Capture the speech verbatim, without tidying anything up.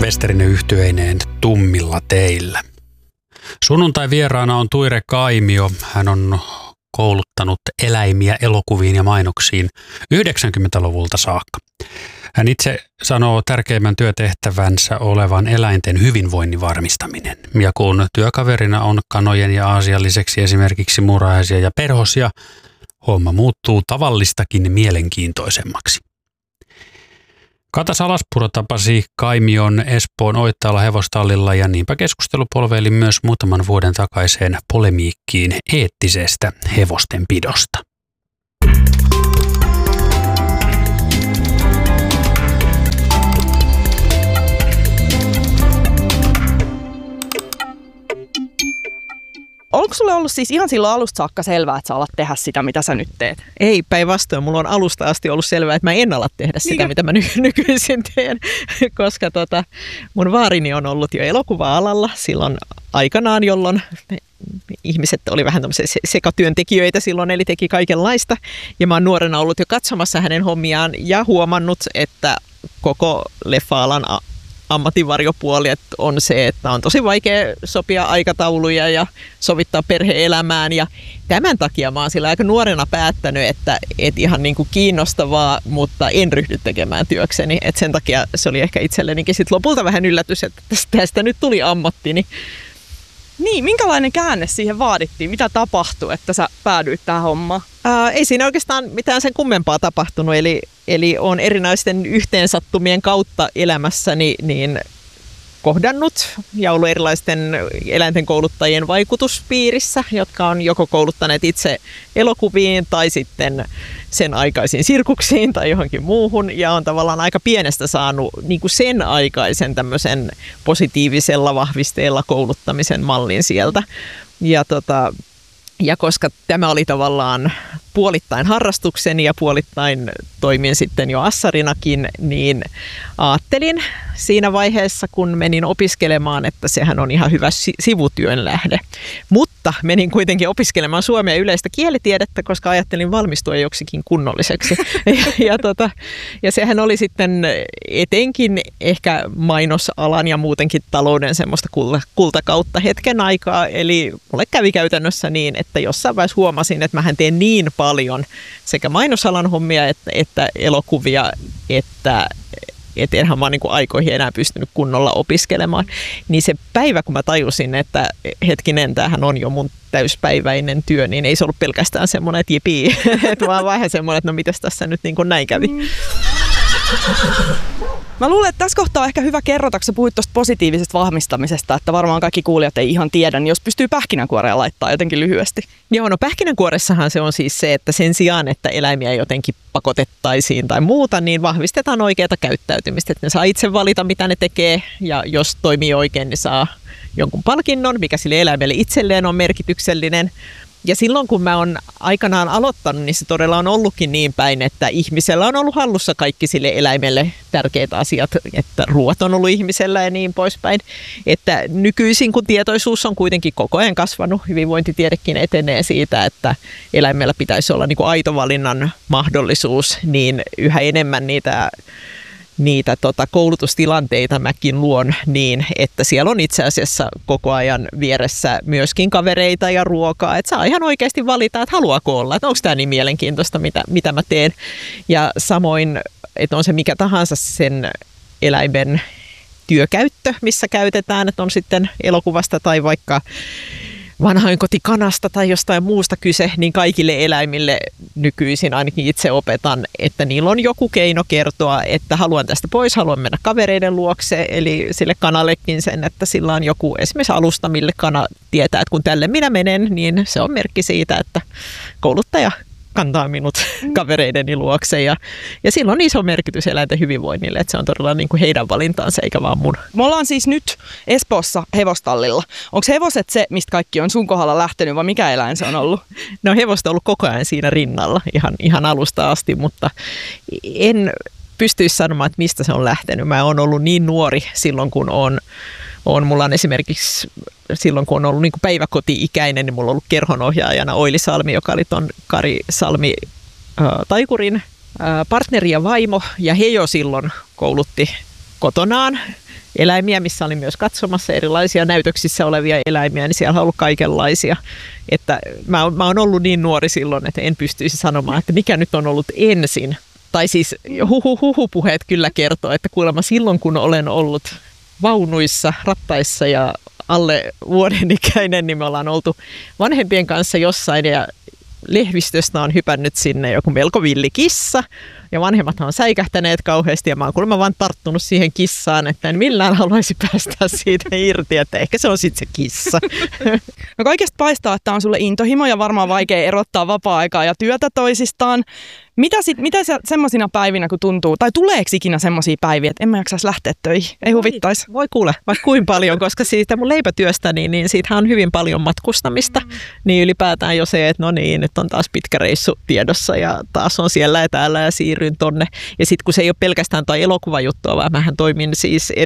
Westerinen yhtyeineen Tummilla teillä. Sunnuntai vieraana on Tuire Kaimio. Hän on kouluttanut eläimiä elokuviin ja mainoksiin yhdeksänkymmentäluvulta saakka. Hän itse sanoo tärkeimmän työtehtävänsä olevan eläinten hyvinvoinnin varmistaminen. Ja kun työkaverina on kanojen ja aasian lisäksi esimerkiksi murajaisia ja perhosia, homma muuttuu tavallistakin mielenkiintoisemmaksi. Kata Salaspuro tapasi Kaimion Espoon Oittaalla hevostallilla ja niinpä keskustelu polveili myös muutaman vuoden takaiseen polemiikkiin eettisestä hevostenpidosta. Onko sulle ollut siis ihan silloin alusta saakka selvää, että sä alat tehdä sitä, mitä sä nyt teet? Ei, päinvastoin. Mulla on alusta asti ollut selvää, että mä en ala tehdä sitä, Mikä? mitä mä ny- nykyisin teen, koska tota, mun vaarini on ollut jo elokuva-alalla silloin aikanaan, jolloin ihmiset oli vähän tämmöisiä sekatyöntekijöitä silloin, eli teki kaikenlaista. Ja mä oon nuorena ollut jo katsomassa hänen hommiaan ja huomannut, että koko leffa-alan ammatinvarjopuoli on se, että on tosi vaikea sopia aikatauluja ja sovittaa perhe-elämään. Ja tämän takia mä oon sillä aika nuorena päättänyt, että et ihan niin kuin kiinnostavaa, mutta en ryhdy tekemään työkseni. Et sen takia se oli ehkä itsellenikin sit lopulta vähän yllätys, että tästä nyt tuli ammattini. Niin, minkälainen käänne siihen vaadittiin? Mitä tapahtui, että sä päädyit tähän hommaan? Ää, ei siinä oikeastaan mitään sen kummempaa tapahtunut. Eli, eli olen erinäisten yhteensattumien kautta elämässäni niin kohdannut ja ollut erilaisten eläinten kouluttajien vaikutuspiirissä, jotka on joko kouluttaneet itse elokuviin tai sitten sen aikaisiin sirkuksiin tai johonkin muuhun. Ja on tavallaan aika pienestä saanut niin kuin sen aikaisen tämmöisen positiivisella vahvisteella kouluttamisen mallin sieltä. Ja, tota, ja koska tämä oli tavallaan puolittain harrastukseni ja puolittain toimin sitten jo assarinakin, niin ajattelin siinä vaiheessa, kun menin opiskelemaan, että sehän on ihan hyvä sivutyön lähde. Mutta menin kuitenkin opiskelemaan suomea yleistä kielitiedettä, koska ajattelin valmistua joksikin kunnolliseksi. ja, ja, tota, ja sehän oli sitten etenkin ehkä mainosalan ja muutenkin talouden semmoista kultakautta hetken aikaa. Eli mulle kävi käytännössä niin, että jossain vaiheessa huomasin, että mähän teen niin paljon sekä mainosalan hommia että, että elokuvia, että et enhän mä niin kuin aikoihin enää pystynyt kunnolla opiskelemaan. Niin se päivä, kun mä tajusin, että hetkinen, tämähän on jo mun täyspäiväinen työ, niin ei se ollut pelkästään semmoinen, että jipii, että vaan vähän semmoinen, että no mitäs tässä nyt niin kuin näin kävi. Mm. Mä luulen, että tässä kohtaa on ehkä hyvä kerrota, kun sä puhuit tuosta positiivisesta vahvistamisesta, että varmaan kaikki kuulijat ei ihan tiedä, niin jos pystyy pähkinänkuoreen laittaa jotenkin lyhyesti. Joo, no pähkinänkuoressahan se on siis se, että sen sijaan, että eläimiä jotenkin pakotettaisiin tai muuta, niin vahvistetaan oikeata käyttäytymistä, että ne saa itse valita, mitä ne tekee, ja jos toimii oikein, niin saa jonkun palkinnon, mikä sille eläimelle itselleen on merkityksellinen. Ja silloin, kun mä oon aikanaan aloittanut, niin se todella on ollutkin niin päin, että ihmisellä on ollut hallussa kaikki sille eläimelle tärkeät asiat, että ruoat on ollut ihmisellä ja niin poispäin. Että nykyisin, kun tietoisuus on kuitenkin koko ajan kasvanut, hyvinvointitiedekin etenee siitä, että eläimellä pitäisi olla niin kuin aito valinnan mahdollisuus, niin yhä enemmän niitä niitä tota, koulutustilanteita mäkin luon niin, että siellä on itse asiassa koko ajan vieressä myöskin kavereita ja ruokaa, että saa ihan oikeasti valita, että haluaako olla, että onko tämä niin mielenkiintoista, mitä, mitä mä teen. Ja samoin, että on se mikä tahansa sen eläimen työkäyttö, missä käytetään, että on sitten elokuvasta tai vaikka vanhainkotikanasta tai jostain muusta kyse, niin kaikille eläimille nykyisin ainakin itse opetan, että niillä on joku keino kertoa, että haluan tästä pois, haluan mennä kavereiden luokse, eli sille kanallekin sen, että sillä on joku esimerkiksi alusta, mille kana tietää, että kun tälle minä menen, niin se on merkki siitä, että kouluttaja kantaa minut kavereideni luokse. Ja, ja sillä on iso merkitys eläinten hyvinvoinnille, että se on todella niin kuin heidän valintaansa eikä vaan mun. Me ollaan siis nyt Espoossa hevostallilla. Onko hevoset se, mistä kaikki on sun kohdalla lähtenyt vai mikä eläin se on ollut? No hevosta on ollut koko ajan siinä rinnalla ihan, ihan alusta asti, mutta en pystyisi sanomaan, että mistä se on lähtenyt. Mä oon ollut niin nuori silloin, kun on On, mulla on esimerkiksi silloin, kun on ollut niin kuin päiväkoti-ikäinen, niin mulla on ollut kerhonohjaajana Oili Salmi, joka oli ton Kari Salmi äh, taikurin äh, partneri ja vaimo. Ja he jo silloin koulutti kotonaan eläimiä, missä olin myös katsomassa erilaisia näytöksissä olevia eläimiä, niin siellä on ollut kaikenlaisia. Että mä, oon, mä oon ollut niin nuori silloin, että en pystyisi sanomaan, että mikä nyt on ollut ensin. Tai siis huhu, huhupuheet kyllä kertoo, että kuulemma silloin kun olen ollut vaunuissa, rattaissa ja alle vuoden ikäinen, niin me ollaan oltu vanhempien kanssa jossain ja lehvistöstä on hypännyt sinne joku melko villi kissa. Ja vanhemmat on säikähtäneet kauheasti ja mä oon kuulemma vaan tarttunut siihen kissaan, että en millään haluaisi päästä siitä irti, että ehkä se on sitten se kissa. No kaikesta paistaa, että on sulle intohimo ja varmaan vaikea erottaa vapaa-aikaa ja työtä toisistaan. Mitä, sit, mitä sä semmoisina päivinä, kun tuntuu, tai tuleeko ikinä semmoisia päiviä, että en mä jaksaisi lähteä töihin? Ei huvittaisi. Voi kuule, vaikka kuinka paljon, koska siitä mun leipätyöstäni, niin siitähän on hyvin paljon matkustamista. Mm. Niin ylipäätään jo se, että no niin, nyt on taas pitkä reissu tiedossa ja taas on siellä ja täällä ja siirryn tonne. Ja sitten kun se ei ole pelkästään toi elokuvajuttua, vaan mähän toimin siis